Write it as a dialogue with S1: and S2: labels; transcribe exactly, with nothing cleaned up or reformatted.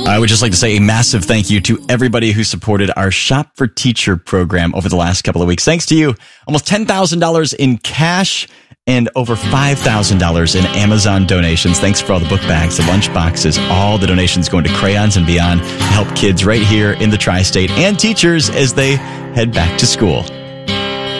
S1: I would just like to say a massive thank you to everybody who supported our Shop for Teacher program over the last couple of weeks. Thanks to you, almost ten thousand dollars in cash and over five thousand dollars in Amazon donations. Thanks for all the book bags, the lunch boxes, all the donations going to Crayons and Beyond to help kids right here in the tri-state and teachers as they head back to school.